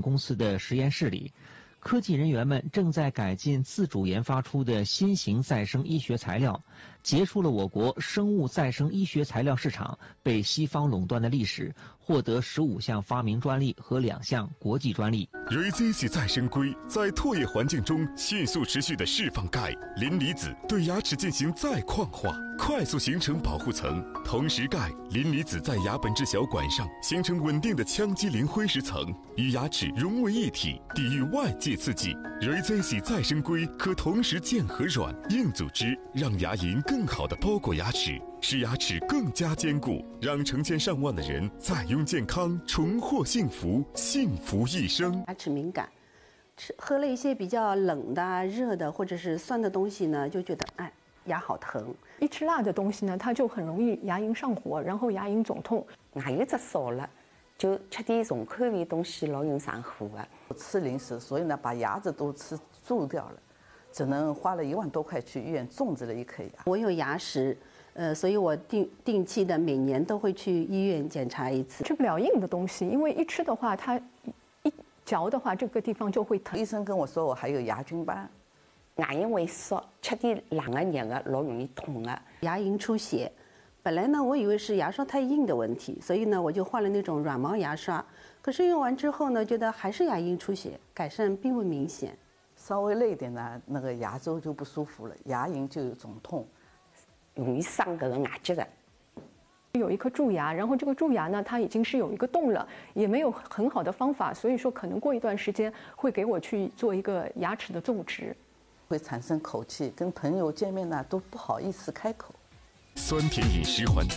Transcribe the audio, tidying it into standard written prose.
公司的实验室里，科技人员们正在改进自主研发出的新型再生医学材料，结束了我国生物再生医学材料市场被西方垄断的历史，获得15项发明专利和2项国际专利。 Resist 再生硅在唾液环境中迅速持续地释放钙、磷离子，对牙齿进行再矿化，快速形成保护层。同时，钙、磷离子在牙本质小管上形成稳定的羟基磷灰石层，与牙齿融为一体，抵御外界刺激。Resist 再生硅可同时键合软、硬组织，让牙龈更好地包裹牙齿，使牙齿更加坚固，让成千上万的人再拥健康，重获幸福，幸福一生。 牙齿敏感，喝了一些比较冷的、热的或者是酸的东西呢，就觉得牙好疼。 一吃辣的东西呢，它就很容易牙龈上火，然后牙龈肿痛。 牙龈只少了，就吃点重口味东西老容易上火啊。 吃零食，所以呢把牙子都吃蛀掉了，只能花了1万多块去医院种植了一颗牙。 我有牙石，所以我定期的每年都会去医院检查一次。 吃不了硬的东西，因为一吃的话，它一嚼的话，这个地方就会疼。 医生跟我说我还有牙菌斑。 牙龈萎缩，吃点冷的热的老容易痛的。 牙龈出血，本来呢我以为是牙刷太硬的问题，所以呢我就换了那种软毛牙刷。可是用完之后呢，觉得还是牙龈出血，改善并不明显。 稍微累一点呢，那个牙周就不舒服了，牙龈就有肿痛， 容易伤这个牙结的。 有一颗蛀牙，然后这个蛀牙呢，它已经是有一个洞了，也没有很好的方法，所以说可能过一段时间会给我去做一个牙齿的种植。 会产生口气，跟朋友见面呢都不好意思开口。 酸甜饮食环